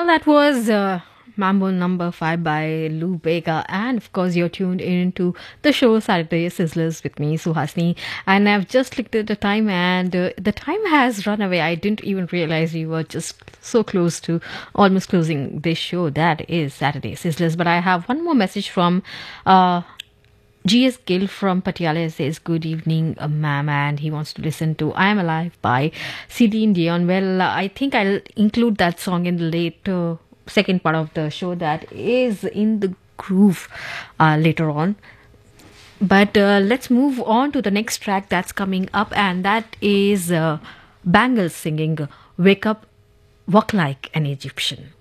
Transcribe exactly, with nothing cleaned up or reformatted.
Well, that was uh, Mambo Number Five by Lou Bega, and of course, you're tuned into the show Saturday Sizzlers with me, Suhasini. And I've just looked at the time, and uh, the time has run away. I didn't even realize we were just so close to almost closing this show. That is Saturday Sizzlers. But I have one more message from. Uh, G S. Gill from Patiala says, Good evening, uh, ma'am, and he wants to listen to I Am Alive by Celine Dion. Well, uh, I think I'll include that song in the late uh, second part of the show that is in the groove uh, later on. But uh, let's move on to the next track that's coming up, and that is uh, Bangles singing Wake Up, Walk Like an Egyptian.